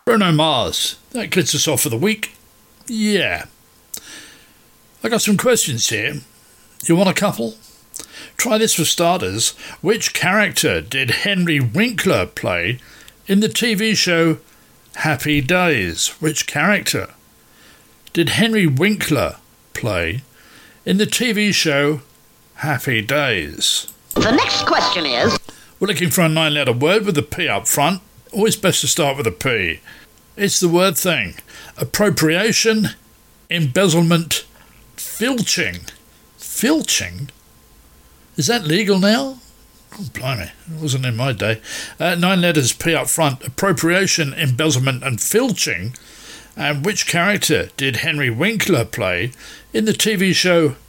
Bruno Mars. That gets us off for the week. Yeah. I got some questions here. You want a couple? Try this for starters. Which character did Henry Winkler play in the TV show Happy Days? Which character did Henry Winkler play in the TV show Happy Days? The next question is... We're looking for a 9-letter word with a P up front. Always best to start with a P. It's the word thing. Appropriation, embezzlement, filching. Filching? Is that legal now? Oh, blimey. It wasn't in my day. 9 letters, P up front. Appropriation, embezzlement and filching. And which character did Henry Winkler play in the TV show